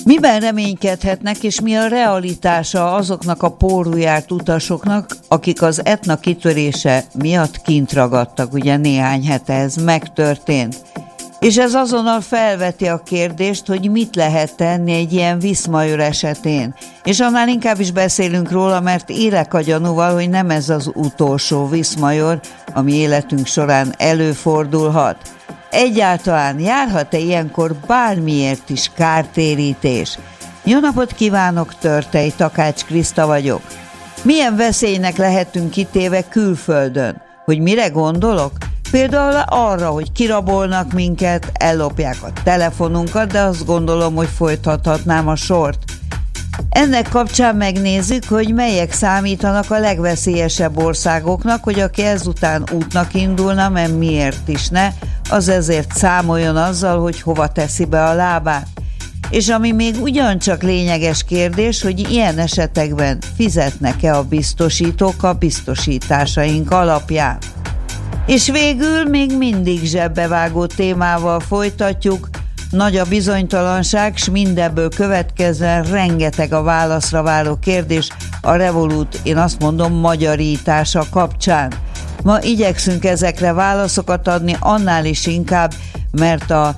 Miben reménykedhetnek, és mi a realitása azoknak a pórul járt utasoknak, akik az Etna kitörése miatt kint ragadtak, ugye néhány hete ez megtörtént. És ez azonnal felveti a kérdést, hogy mit lehet tenni egy ilyen viszmajor esetén. És annál inkább is beszélünk róla, mert élek a gyanúval, hogy nem ez az utolsó viszmajor, ami életünk során előfordulhat. Egyáltalán járhat-e ilyenkor bármiért is kártérítés? Jó napot kívánok, Törtei Takács Kriszta vagyok. Milyen veszélynek lehetünk kitéve külföldön? Hogy mire gondolok? Például arra, hogy kirabolnak minket, ellopják a telefonunkat, de azt gondolom, hogy folytathatnám a sort. Ennek kapcsán megnézzük, hogy melyek számítanak a legveszélyesebb országoknak, hogy aki ezután útnak indulna, mert miért is ne, az ezért számoljon azzal, hogy hova teszi be a lábát. És ami még ugyancsak lényeges kérdés, hogy ilyen esetekben fizetnek-e a biztosítók a biztosításaink alapján. És végül még mindig zsebbevágó témával folytatjuk. Nagy a bizonytalanság, s mindebből következően rengeteg a válaszra váró kérdés a Revolut, én azt mondom, magyarítása kapcsán. Ma igyekszünk ezekre válaszokat adni, annál is inkább, mert a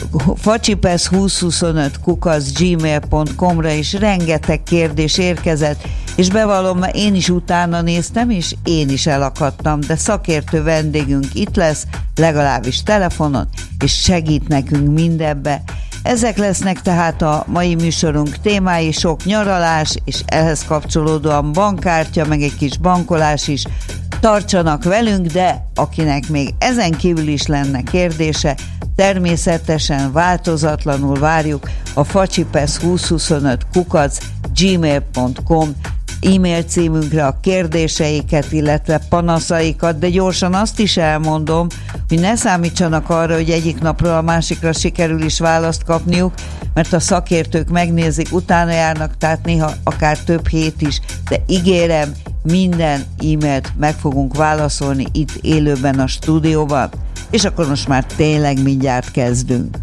facsipesz2025@gmail.com-ra is rengeteg kérdés érkezett, és bevallom, mert én is utána néztem, és én is elakadtam, de szakértő vendégünk itt lesz, legalábbis telefonon, és segít nekünk mindebbe. Ezek lesznek tehát a mai műsorunk témái, sok nyaralás, és ehhez kapcsolódóan bankkártya, meg egy kis bankolás is. Tartsanak velünk, de akinek még ezen kívül is lenne kérdése, természetesen változatlanul várjuk a facsipesz2025@gmail.com e-mail címünkre a kérdéseiket, illetve panaszaikat, de gyorsan azt is elmondom, hogy ne számítsanak arra, hogy egyik napról a másikra sikerül is választ kapniuk, mert a szakértők megnézik, utána járnak, tehát néha akár több hét is, de ígérem, minden e-mailt meg fogunk válaszolni itt élőben a stúdióban. És akkor most már tényleg mindjárt kezdünk.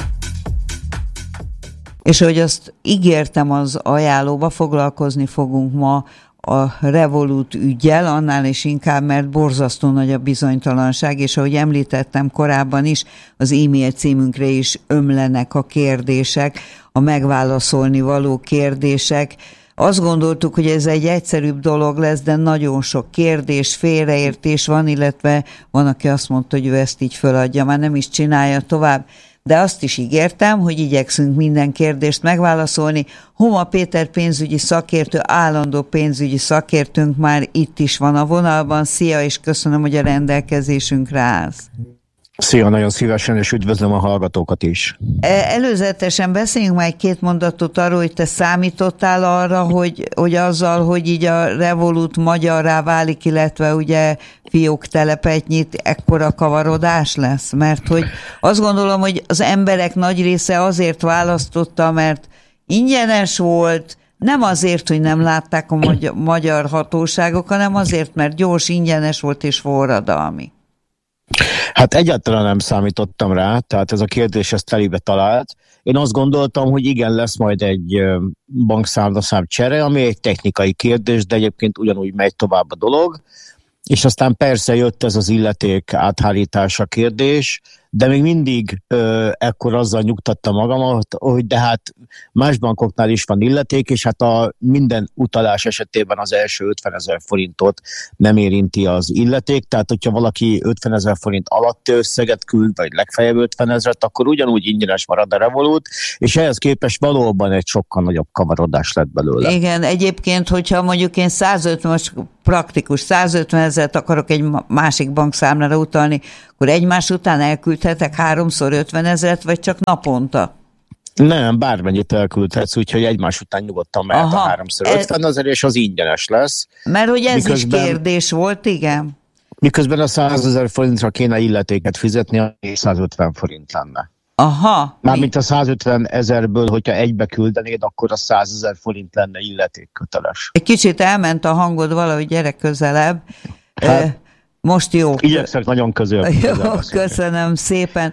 És ahogy azt ígértem az ajánlóba, foglalkozni fogunk ma a Revolut üggyel, annál is inkább, mert borzasztó nagy a bizonytalanság, és ahogy említettem korábban is, az e-mail címünkre is ömlenek a kérdések, a megválaszolni való kérdések. Azt gondoltuk, hogy ez egy egyszerűbb dolog lesz, de nagyon sok kérdés, félreértés van, illetve van, aki azt mondta, hogy ő ezt így föladja, már nem is csinálja tovább. De azt is ígértem, hogy igyekszünk minden kérdést megválaszolni. Homa Péter pénzügyi szakértő, állandó pénzügyi szakértőnk már itt is van a vonalban. Szia, és köszönöm, hogy a rendelkezésünkre állsz. Szia, nagyon szívesen, és üdvözlöm a hallgatókat is. Előzetesen beszéljünk már egy-két mondatot arról, hogy te számítottál arra, hogy azzal, hogy így a Revolut magyarrá válik, illetve ugye fióktelepet nyit, ekkora kavarodás lesz? Mert hogy azt gondolom, hogy az emberek nagy része azért választotta, mert ingyenes volt, nem azért, hogy nem látták a magyar hatóságok, hanem azért, mert gyors, ingyenes volt és forradalmi. Hát egyáltalán nem számítottam rá, tehát ez a kérdés ezt telébe talált. Én azt gondoltam, hogy igen, lesz majd egy bankszámlaszám csere, ami egy technikai kérdés, de egyébként ugyanúgy megy tovább a dolog. És aztán persze jött ez az illeték áthárítása kérdés, de még mindig ekkor azzal nyugtattam magamat, hogy de hát más bankoknál is van illeték, és hát a minden utalás esetében az első 50 000 forintot nem érinti az illeték, tehát hogyha valaki 50 000 forint alatti összeget küld, vagy legfeljebb 50 000-et, akkor ugyanúgy ingyenes marad a Revolut, és ehhez képest valóban egy sokkal nagyobb kavarodás lett belőle. Igen, egyébként, hogyha mondjuk én 150, most praktikus 150 000-et akarok egy másik bankszámlára utalni, akkor egymás után elküldhetek 3-szor 50 000-et, vagy csak naponta? Nem, bármennyit elküldhetsz, úgyhogy egymás után nyugodtan mehet a 3-szor 50 000, és az ingyenes lesz. Mert hogy ez miközben, is kérdés volt, igen. Miközben a 100 000 forintra kéne illetéket fizetni, a 150 forint lenne. Aha. Mármint a 150 000-ből, hogyha egybe küldenéd, akkor a 100 000 forint lenne illetékköteles. Egy kicsit elment a hangod valahogy, gyere közelebb. Hát, most jó. Igyekszek nagyon közel. Jó, köszönöm szépen.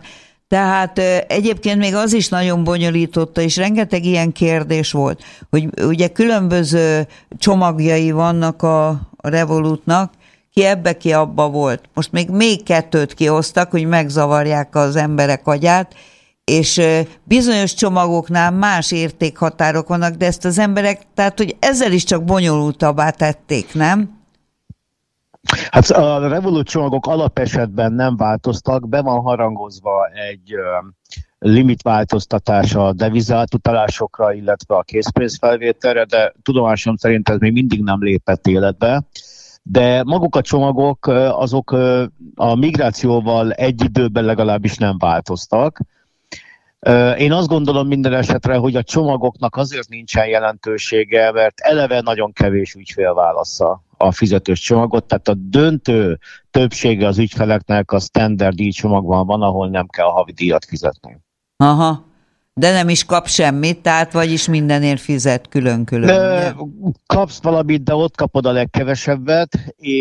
Tehát egyébként még az is nagyon bonyolította, és rengeteg ilyen kérdés volt, hogy ugye különböző csomagjai vannak a Revolutnak, ki ebbe, ki abba volt. Most még kettőt kihoztak, hogy megzavarják az emberek agyát, és bizonyos csomagoknál más értékhatárok vannak, de ezt az emberek, tehát hogy ezzel is csak bonyolultabbá tették, nem? Hát a Revolut csomagok alapesetben nem változtak, be van harangozva egy limitváltoztatás a devizátutalásokra, illetve a készpénzfelvételre, de tudomásom szerint ez még mindig nem lépett életbe. De maguk a csomagok, azok a migrációval egy időben legalábbis nem változtak. Én azt gondolom minden esetre, hogy a csomagoknak azért nincsen jelentősége, mert eleve nagyon kevés ügyfél válassza a fizetős csomagot, tehát a döntő többsége az ügyfeleknek a standard díjcsomagban van, ahol nem kell havi díjat fizetni. Aha, de nem is kap semmit, tehát vagyis mindenért fizet külön-külön. Kapsz valamit, de ott kapod a legkevesebbet,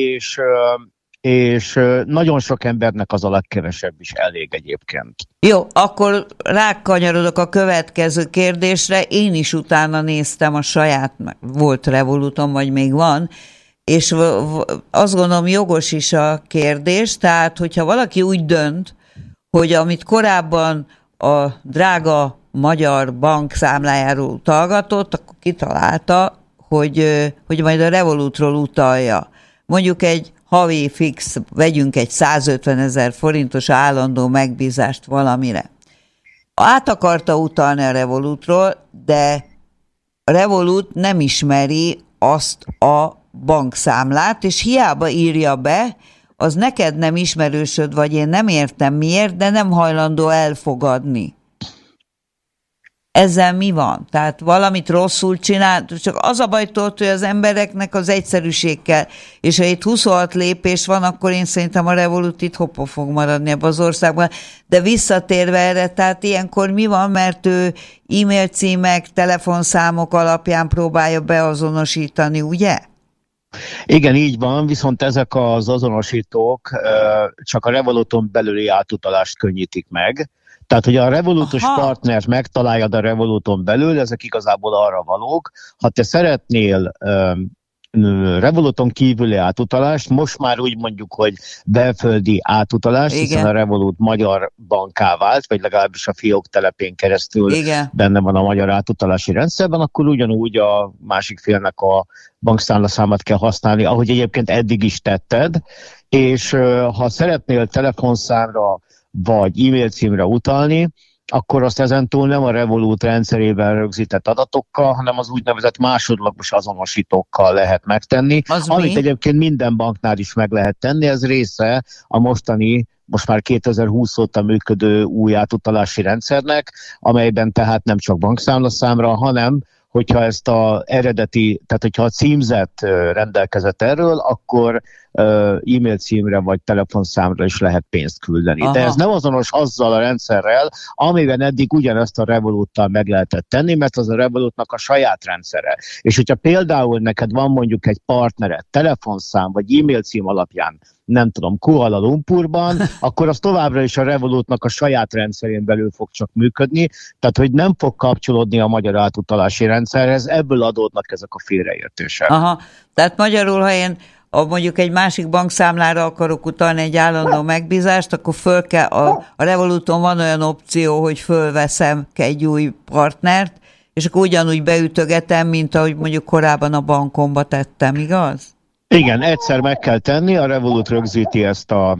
és nagyon sok embernek az a legkevesebb is elég egyébként. Jó, akkor rákanyarodok a következő kérdésre. Én is utána néztem a saját, volt Revolutom, vagy még van, és azt gondolom jogos is a kérdés, tehát hogyha valaki úgy dönt, hogy amit korábban a drága magyar bank számlájáról utalgatott, akkor kitalálta, hogy majd a Revolutról utalja. Mondjuk egy havi fix, vegyünk egy 150 000 forintos állandó megbízást valamire. Át akarta utalni a Revolutról, de a Revolut nem ismeri azt a bankszámlát, és hiába írja be, az neked nem ismerősöd, vagy én nem értem miért, de nem hajlandó elfogadni. Ezzel mi van? Tehát valamit rosszul csinált, csak az a baj, hogy az embereknek az egyszerűség kell, és ha itt 26 lépés van, akkor én szerintem a Revolut itt hoppa fog maradni ebben az országban. De visszatérve erre, tehát ilyenkor mi van, mert ő e-mail címek, telefonszámok alapján próbálja beazonosítani, ugye? Igen, így van, viszont ezek az azonosítók csak a Revoluton belüli átutalást könnyítik meg. Tehát, hogy a Revolutos partnert megtaláljad a Revoluton belül, ezek igazából arra valók. Ha te szeretnél Revoluton kívüli átutalást, most már úgy mondjuk, hogy belföldi átutalást, igen, hiszen a Revolut magyar banká vált, vagy legalábbis a fiók telepén keresztül, igen, benne van a magyar átutalási rendszerben, akkor ugyanúgy a másik félnek a bankszámlaszámát kell használni, ahogy egyébként eddig is tetted, és ha szeretnél telefonszámra vagy e-mail címre utalni, akkor azt ezentúl nem a Revolut rendszerében rögzített adatokkal, hanem az úgynevezett másodlagos azonosítókkal lehet megtenni, amit egyébként minden banknál is meg lehet tenni, ez része a mostani, most már 2020 óta működő új átutalási rendszernek, amelyben tehát nem csak bankszámlaszámra, hanem hogyha ezt az eredeti, tehát hogyha a címzet rendelkezett erről, akkor e-mail címre vagy telefonszámra is lehet pénzt küldeni. Aha. De ez nem azonos azzal a rendszerrel, amiben eddig ugyanezt a Revoluttal meg lehetett tenni, mert az a Revolutnak a saját rendszere. És hogyha például neked van mondjuk egy partnered, telefonszám vagy e-mail cím alapján, nem tudom, Kuala Lumpurban, akkor az továbbra is a Revolutnak a saját rendszerén belül fog csak működni, tehát hogy nem fog kapcsolódni a magyar átutalási rendszerhez, ebből adódnak ezek a félreértések. Aha, tehát magyarul, ha én mondjuk egy másik bankszámlára akarok utalni egy állandó megbízást, akkor föl kell, a Revoluton van olyan opció, hogy fölveszem egy új partnert, és akkor ugyanúgy beütögetem, mint ahogy mondjuk korábban a bankomba tettem, igaz? Igen, egyszer meg kell tenni, a Revolut rögzíti ezt a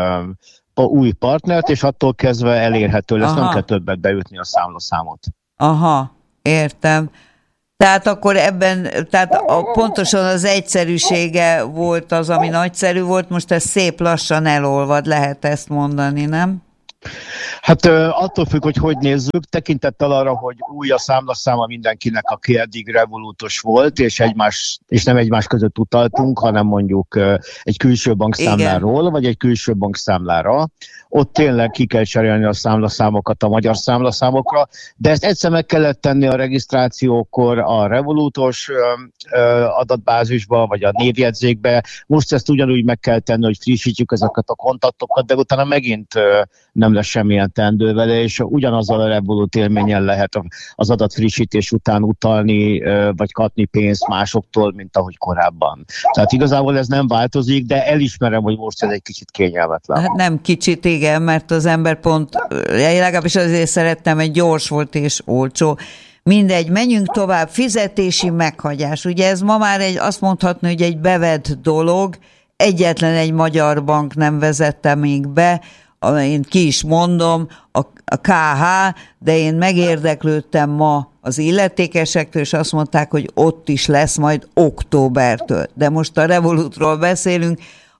új partnert, és attól kezdve elérhető lesz, nem kell többet beütni a számlaszámot. Aha, értem. Tehát akkor ebben, tehát pontosan az egyszerűsége volt az, ami nagyszerű volt, most ez szép lassan elolvad, lehet ezt mondani, nem? Hát attól függ, hogy nézzük, tekintettel arra, hogy új a számlaszáma mindenkinek, aki eddig Revolutos volt, és nem egymás között utaltunk, hanem mondjuk egy külső bankszámláról, igen, vagy egy külső bankszámlára. Ott tényleg ki kell cserélni a számlaszámokat a magyar számlaszámokra, de ezt egyszer meg kellett tenni a regisztrációkor a Revolutos adatbázisba, vagy a névjegyzékbe. Most ezt ugyanúgy meg kell tenni, hogy frissítjük ezeket a kontaktokat, de utána megint nem lesz semmilyen teendő vele, és ugyanazzal a Revolut élményen lehet az adatfrissítés után utalni, vagy kapni pénzt másoktól, mint ahogy korábban. Tehát igazából ez nem változik, de elismerem, hogy most ez egy kicsit kényelmetlen. Hát nem kicsit, igen, mert az ember pont, legalábbis azért szerettem, egy gyors volt és olcsó. Mindegy, menjünk tovább, fizetési meghagyás. Ugye ez ma már azt mondhatni, hogy egy bevett dolog, egyetlen egy magyar bank nem vezette még be, én ki is mondom, a KH, de én megérdeklődtem ma az illetékesektől, és azt mondták, hogy ott is lesz majd októbertől. De most a Revolutról beszélünk,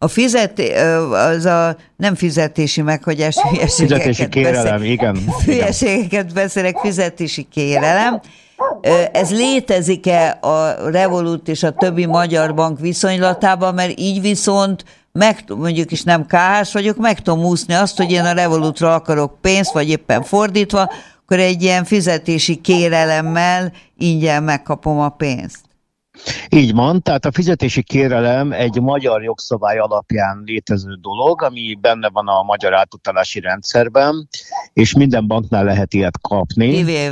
nem fizetési meghagyás, fizetési kérelem, igen. Hülyeségeket beszélek, fizetési kérelem. Ez létezik-e a Revolut és a többi magyar bank viszonylatában, mert így viszont mondjuk is nem KH-s vagyok, meg tudom úszni azt, hogy én a Revolutra akarok pénzt, vagy éppen fordítva, akkor egy ilyen fizetési kérelemmel ingyen megkapom a pénzt. Így van, tehát a fizetési kérelem egy magyar jogszabály alapján létező dolog, ami benne van a magyar átutalási rendszerben, és minden banknál lehet ilyet kapni.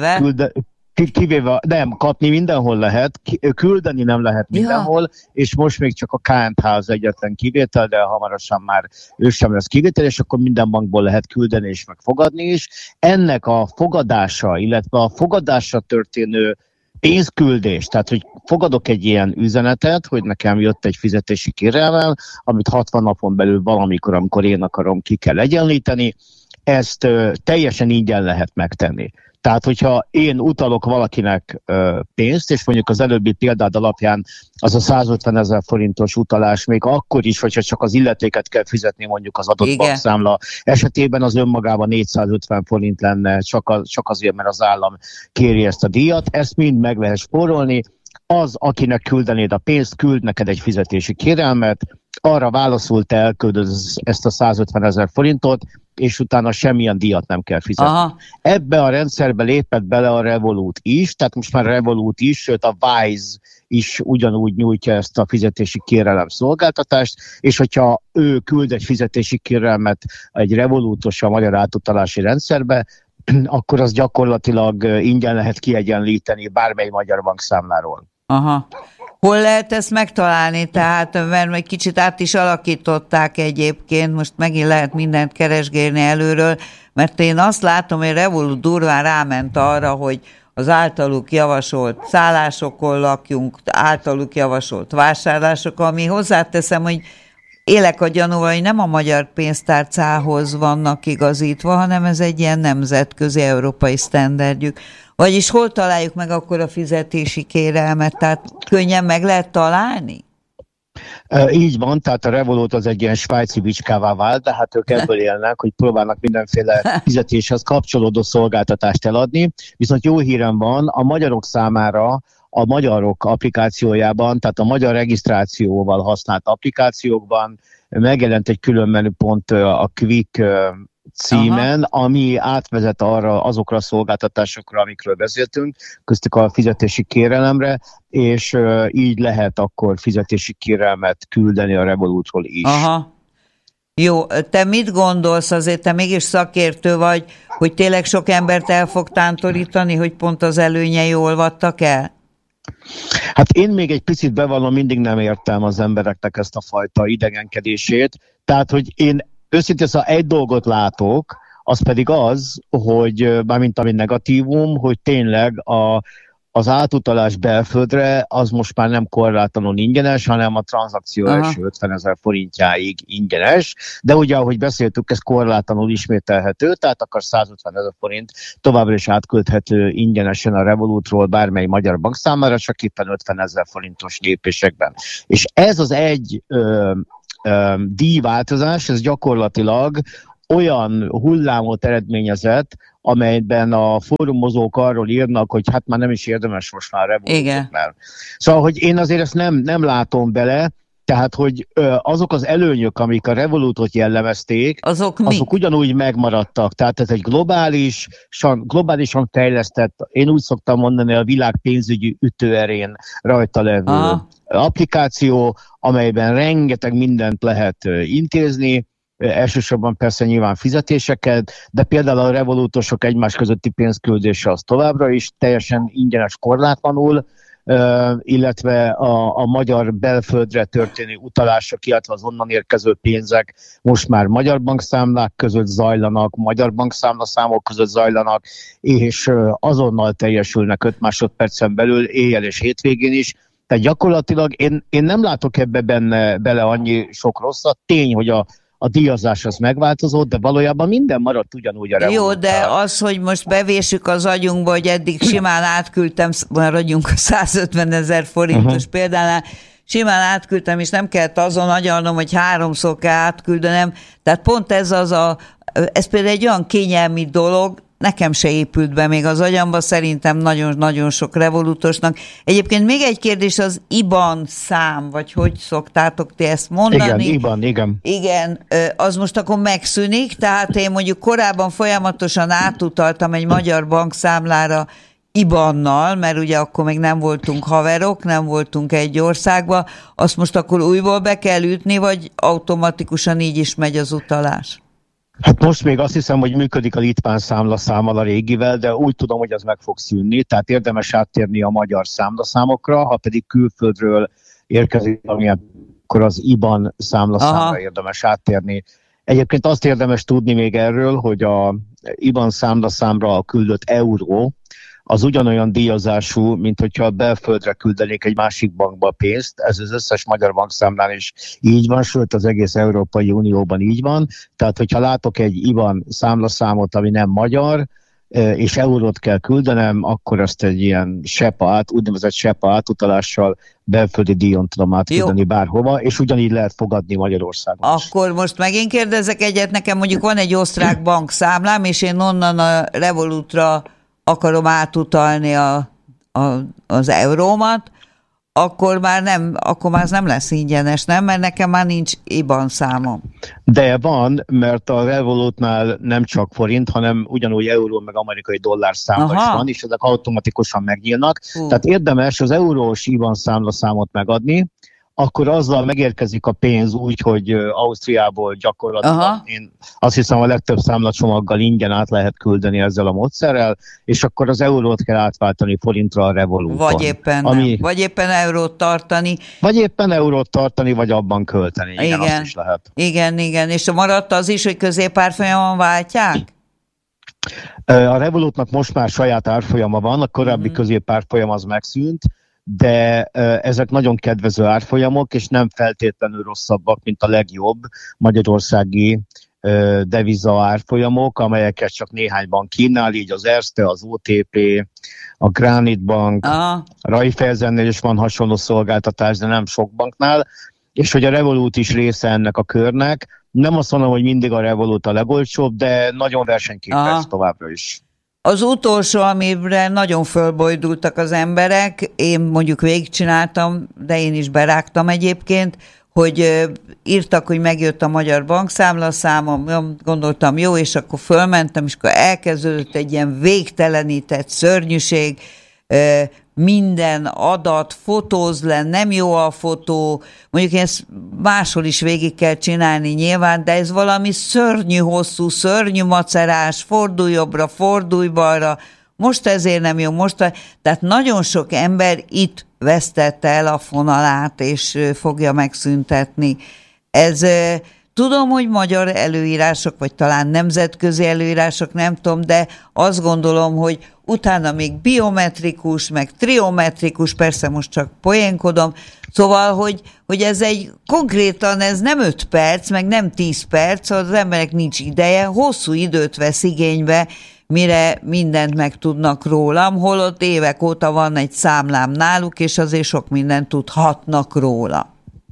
Kivéve, nem, kapni mindenhol lehet, küldeni nem lehet mindenhol, és most még csak a KNH az egyetlen kivétel, de hamarosan már ő sem lesz kivétel, és akkor minden bankból lehet küldeni és megfogadni is. Ennek a fogadása, illetve a fogadásra történő pénzküldés, tehát hogy fogadok egy ilyen üzenetet, hogy nekem jött egy fizetési kérelmem, amit 60 napon belül valamikor, amikor én akarom, ki kell egyenlíteni, ezt teljesen ingyen lehet megtenni. Tehát, hogyha én utalok valakinek pénzt, és mondjuk az előbbi példád alapján az a 150 000 forintos utalás még akkor is, hogyha csak az illetéket kell fizetni mondjuk az adott bankszámla esetében, az önmagában 450 forint lenne, csak azért, mert az állam kéri ezt a díjat. Ezt mind meg lehet spórolni. Az, akinek küldenéd a pénzt, küld neked egy fizetési kérelmet, arra válaszul te elküldöd ezt a 150 000 forintot, és utána semmilyen díjat nem kell fizetni. Aha. Ebbe a rendszerbe lépett bele a Revolut is, tehát most már Revolut is, sőt a Wise is ugyanúgy nyújtja ezt a fizetési kérelem szolgáltatást, és hogyha ő küld egy fizetési kérelmet egy Revolutos a magyar átutalási rendszerbe, akkor az gyakorlatilag ingyen lehet kiegyenlíteni bármely magyar bankszámláról. Aha. Hol lehet ezt megtalálni? Tehát, mert egy kicsit át is alakították egyébként, most megint lehet mindent keresgélni előről, mert én azt látom, hogy Revolut durván ráment arra, hogy az általuk javasolt szállásokon lakjunk, általuk javasolt vásárlások, ami hozzáteszem, hogy élek a gyanúval, hogy nem a magyar pénztárcához vannak igazítva, hanem ez egy ilyen nemzetközi európai sztenderdjük. Vagyis hol találjuk meg akkor a fizetési kérelmet? Tehát könnyen meg lehet találni? Így van, tehát a Revolut az egy ilyen svájci bicskává vált, de hát ők ebből élnek, hogy próbálnak mindenféle fizetéshez kapcsolódó szolgáltatást eladni. Viszont jó hírem van, a magyarok számára a magyarok applikációjában, tehát a magyar regisztrációval használt applikációkban megjelent egy külön menüpont a Quick címen, ami átvezet azokra a szolgáltatásokra, amikről beszéltünk, köztük a fizetési kérelemre, és így lehet akkor fizetési kérelmet küldeni a Revolutról is. Aha. Jó, te mit gondolsz, azért te mégis szakértő vagy, hogy tényleg sok embert el fog tántorítani, hogy pont az előnyei olvadtak el? Hát én még egy picit bevallom, mindig nem értem az embereknek ezt a fajta idegenkedését, tehát hogy én őszintén szóval egy dolgot látok, az pedig az, hogy bármint ami negatívum, hogy tényleg az átutalás belföldre az most már nem korlátlanul ingyenes, hanem a tranzakció első 50 000 forintjáig ingyenes, de ugye ahogy beszéltük, ez korlátlanul ismételhető, tehát akar 150 000 forint továbbra is átküldhető ingyenesen a Revolutról bármely magyar bank számára, csak éppen 50 000 forintos lépésekben. És ez az egy díjváltozás, ez gyakorlatilag olyan hullámot eredményezett, amelyben a fórumozók arról írnak, hogy hát már nem is érdemes most már Revolutot. Szóval, hogy én azért ezt nem látom bele, tehát, hogy azok az előnyök, amik a Revolutot jellemezték, azok ugyanúgy megmaradtak. Tehát ez egy globálisan fejlesztett, én úgy szoktam mondani, a világ pénzügyi ütőerén rajta levő applikáció, amelyben rengeteg mindent lehet intézni, elsősorban persze nyilván fizetéseket, de például a revolútosok egymás közötti pénzküldése az továbbra is teljesen ingyenes, korlátlanul, illetve a magyar belföldre történő utalások, illetve az onnan érkező pénzek most már magyar bankszámlák között zajlanak, magyar bankszámlaszámok között zajlanak, és azonnal teljesülnek 5 másodpercen belül, éjjel és hétvégén is. Tehát gyakorlatilag én nem látok ebbe bele annyi sok rosszat. Tény, hogy a díjazás az megváltozott, de valójában minden maradt ugyanúgy a revolútnál. Jó, de az, hogy most bevésük az agyunkba, hogy eddig simán átküldtem, maradjunk a 150 000 forintos példánál, simán átküldtem, és nem kellett azon agyalnom, hogy 3-szor kell átküldenem. Tehát pont ez ez például egy olyan kényelmi dolog, nekem se épült be még az agyamba, szerintem nagyon-nagyon sok revolútosnak. Egyébként még egy kérdés, az IBAN szám, vagy hogy szoktátok ti ezt mondani? Igen, IBAN, igen. Igen, az most akkor megszűnik, tehát én mondjuk korábban folyamatosan átutaltam egy magyar bankszámlára IBAN-nal, mert ugye akkor még nem voltunk haverok, nem voltunk egy országban, azt most akkor újból be kell ütni, vagy automatikusan így is megy az utalás? Hát most még azt hiszem, hogy működik a litván számlaszámmal a régivel, de úgy tudom, hogy az meg fog szűnni, tehát érdemes áttérni a magyar számlaszámokra, ha pedig külföldről érkezik, akkor az IBAN számlaszámra érdemes áttérni. Egyébként azt érdemes tudni még erről, hogy a IBAN számlaszámra küldött euró, az ugyanolyan díjazású, mint hogyha belföldre küldenék egy másik bankba pénzt. Ez az összes magyar bankszámlán is így van, sőt az egész Európai Unióban így van. Tehát, hogyha látok egy IBAN számlaszámot, ami nem magyar, és eurót kell küldenem, akkor ezt egy ilyen úgynevezett SEPA átutalással belföldi díjon tudom átküldeni bárhova, és ugyanígy lehet fogadni Magyarországon is. Akkor most megint kérdezek egyet, nekem mondjuk van egy osztrák bankszámlám, és én onnan a Revolutra akarom átutalni az eurómat, akkor már az nem lesz ingyenes, nem? Mert nekem már nincs IBAN számom. De van, mert a Revolutnál nem csak forint, hanem ugyanúgy euró meg amerikai dollár számla is van, és ezek automatikusan megnyílnak. Tehát érdemes az eurós IBAN számlaszámot megadni, akkor azzal megérkezik a pénz úgy, hogy Ausztriából gyakorlatilag én azt hiszem a legtöbb számlacsomaggal ingyen át lehet küldeni ezzel a módszerrel, és akkor az eurót kell átváltani forintra a Revoluton. Vagy éppen eurót tartani. Vagy éppen eurót tartani, vagy abban költeni. Igen, azt is lehet. Igen. És maradt az is, hogy középárfolyamon váltják? A Revolutnak most már saját árfolyama van, a korábbi középárfolyam az megszűnt, de ezek nagyon kedvező árfolyamok, és nem feltétlenül rosszabbak, mint a legjobb magyarországi deviza árfolyamok, amelyeket csak néhány bank kínál, így az Erste, az OTP, a Granit Bank, a Raiffeisennél is van hasonló szolgáltatás, de nem sok banknál, és hogy a Revolut is része ennek a körnek. Nem azt mondom, hogy mindig a Revolut a legolcsóbb, de nagyon versenyképes továbbra is. Az utolsó, amire nagyon fölbojdultak az emberek, én mondjuk végigcsináltam, de én is berágtam egyébként, hogy írtak, hogy megjött a magyar bankszámlaszámom, gondoltam jó, és akkor fölmentem, és akkor elkezdődött egy ilyen végtelenített szörnyűség, minden adat, fotóz le, nem jó a fotó, mondjuk ezt máshol is végig kell csinálni nyilván, de ez valami szörnyű hosszú, szörnyű macerás, fordulj jobbra, fordulj balra, most ezért nem jó, tehát nagyon sok ember itt vesztette el a fonalát, és fogja megszüntetni. Tudom, hogy magyar előírások, vagy talán nemzetközi előírások, nem tudom, de azt gondolom, hogy utána még biometrikus, meg triometrikus, persze most csak poénkodom, szóval, hogy ez konkrétan ez nem 5 perc, meg nem 10 perc, az emberek nincs ideje, hosszú időt vesz igénybe, mire mindent megtudnak rólam, holott évek óta van egy számlám náluk, és azért sok mindent tudhatnak róla.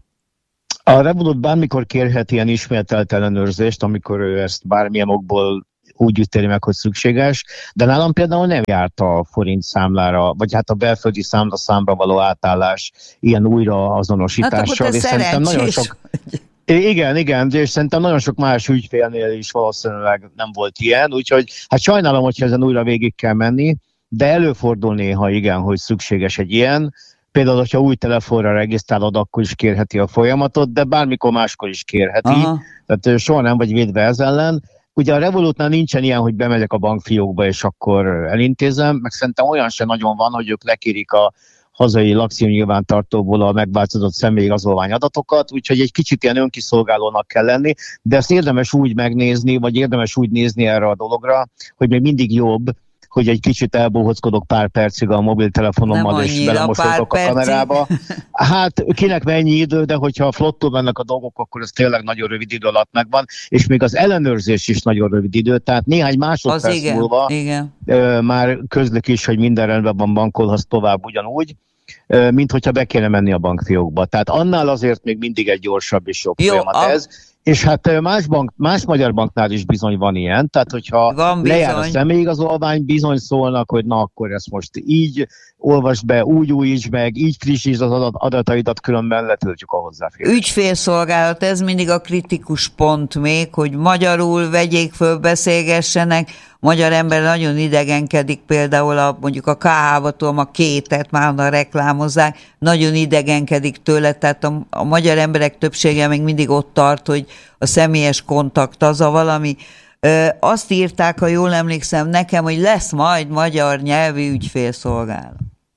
A Revolut bármikor kérhet ilyen ismételt ellenőrzést, amikor ő ezt bármilyen okból úgy ítéli meg, hogy szükséges, de nálam például nem járt a forint számlára, vagy hát a belföldi számra való átállás ilyen újraazonosítással. Hát szerintem nagyon sok. Igen, és szerintem nagyon sok más ügyfélnél is valószínűleg nem volt ilyen, úgyhogy hát sajnálom, hogyha ezen újra végig kell menni, de előfordul néha igen, hogy szükséges egy ilyen. Például, hogyha új telefonra regisztrálod, akkor is kérheti a folyamatot, de bármikor máskor is kérheti. Aha. Tehát soha nem vagy védve ez ellen. Ugye a Revolutnál nincsen ilyen, hogy bemegyek a bankfiókba, és akkor elintézem, meg szerintem olyan sem nagyon van, hogy ők lekérik a hazai lakcímnyilvántartóból a megváltozott személyigazolvány adatokat, úgyhogy egy kicsit ilyen önkiszolgálónak kell lenni, de ezt érdemes úgy megnézni, vagy érdemes úgy nézni erre a dologra, hogy még mindig jobb, hogy egy kicsit elbohockodok pár percig a mobiltelefonommal, és belemosoltok a kamerába. Hát kinek mennyi idő, de hogyha flottul mennek a dolgok, akkor ez tényleg nagyon rövid idő alatt megvan, és még az ellenőrzés is nagyon rövid idő, tehát néhány másodperc múlva már közlik is, hogy minden rendben van, bankolhatsz tovább ugyanúgy, mint hogyha be kéne menni a bankfiókba. Tehát annál azért még mindig egy gyorsabb és jobb folyamat ez. És hát más magyar banknál is bizony van ilyen, tehát hogyha lejár a személyigazolvány, bizony szólnak, hogy na akkor ezt most így olvasd be, úgy újítsd meg, így frissítsd az adataidat, különben letöltjük a hozzáférést. Ügyfélszolgálat, ez mindig a kritikus pont még, hogy magyarul vegyék föl, beszélgessenek. Magyar ember nagyon idegenkedik, például mondjuk a KH-tól a kétet már reklámozzák, nagyon idegenkedik tőle, tehát a magyar emberek többsége még mindig ott tart, hogy a személyes kontakt az a valami. Azt írták, ha jól emlékszem nekem, hogy lesz majd magyar nyelvi ügyfélszolgálat.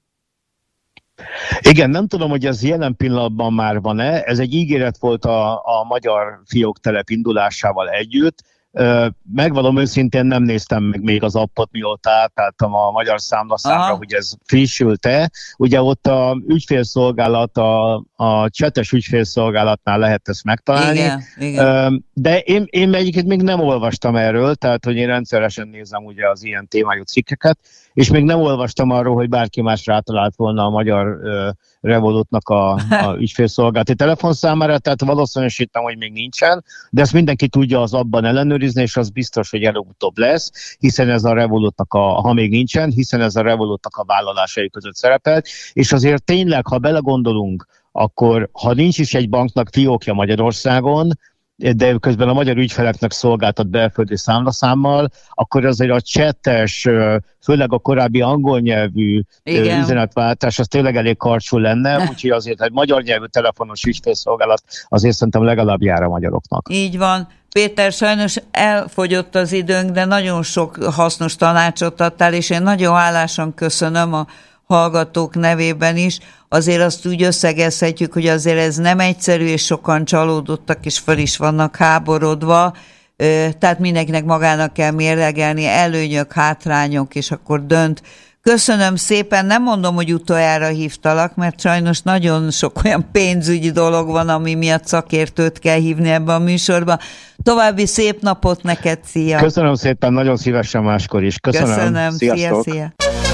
Igen, nem tudom, hogy ez jelen pillanatban már van-e. Ez egy ígéret volt a magyar fióktelep indulásával együtt. Megvalom őszintén, nem néztem meg még az appot, mióta átálltam a magyar számlaszámra, hogy ez frissült-e. Ugye ott a ügyfélszolgálat, a csetes ügyfélszolgálatnál lehet ezt megtalálni. Igen. De én egyébként még nem olvastam erről, tehát hogy én rendszeresen nézem ugye az ilyen témájú cikkeket, és még nem olvastam arról, hogy bárki más rátalált volna a magyar Revolutnak a ügyfélszolgálati telefonszámára, tehát valószínűsítem, hogy még nincsen, de ezt mindenki tudja az abban ellenőrizni, és az biztos, hogy előbb-utóbb lesz, hiszen ez a Revolutnak ha még nincsen, hiszen ez a Revolutnak a vállalásai között szerepelt, és azért tényleg, ha belegondolunk, akkor ha nincs is egy banknak fiókja Magyarországon, de közben a magyar ügyfeleknek szolgáltat belföldi számlaszámmal, akkor azért a csetes, főleg a korábbi angol nyelvű üzenetváltás az tényleg elég karcsú lenne, úgyhogy azért egy magyar nyelvű telefonos ügyfélszolgálat azért szerintem legalább jár a magyaroknak. Így van. Péter, sajnos elfogyott az időnk, de nagyon sok hasznos tanácsot adtál, és én nagyon hálásan köszönöm a hallgatók nevében is. Azért azt úgy összegezhetjük, hogy azért ez nem egyszerű, és sokan csalódottak, és fel is vannak háborodva. Tehát mindenkinek magának kell mérlegelni, előnyök, hátrányok, és akkor dönt. Köszönöm szépen, nem mondom, hogy utoljára hívtalak, mert sajnos nagyon sok olyan pénzügyi dolog van, ami miatt szakértőt kell hívni ebbe a műsorba. További szép napot neked, szia! Köszönöm szépen, nagyon szívesen máskor is. Köszönöm. Szia!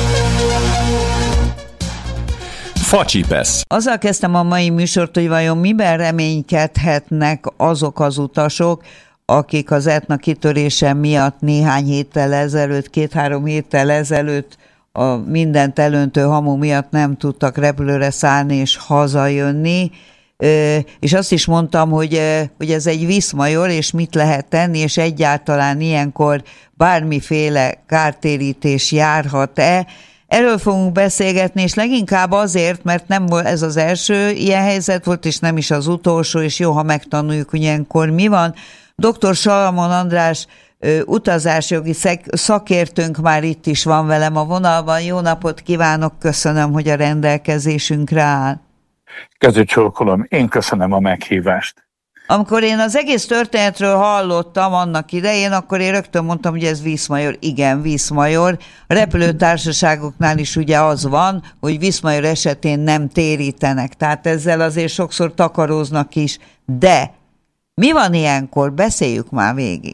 Facsipesz. Azzal kezdtem a mai műsort, hogy vajon miben reménykedhetnek azok az utasok, akik az Etna kitörése miatt néhány héttel ezelőtt, 2-3 héttel ezelőtt a mindent elöntő hamu miatt nem tudtak repülőre szállni és hazajönni. És azt is mondtam, hogy ez egy viszmajor, és mit lehet tenni, és egyáltalán ilyenkor bármiféle kártérítés járhat-e. Erről fogunk beszélgetni, és leginkább azért, mert nem volt ez az első ilyen helyzet volt, és nem is az utolsó, és jó, ha megtanuljuk, hogy ilyenkor mi van. Dr. Salamon András utazásjogi szakértőnk már itt is van velem a vonalban. Jó napot kívánok, köszönöm, hogy a rendelkezésünkre áll. Kezücsókolom, én köszönöm a meghívást. Amikor én az egész történetről hallottam annak idején, akkor én rögtön mondtam, hogy ez viszmajor. Igen, viszmajor. A repülőtársaságoknál is ugye az van, hogy viszmajor esetén nem térítenek. Tehát ezzel azért sokszor takaróznak is. De mi van ilyenkor? Beszéljük már végig.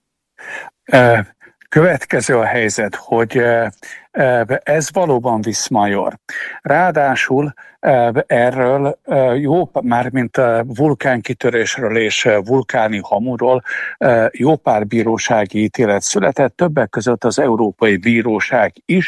Következő a helyzet, hogy ez valóban viszmajor. Ráadásul erről mármint vulkánkitörésről és vulkáni hamuról jó pár bírósági ítélet született, többek között az Európai Bíróság is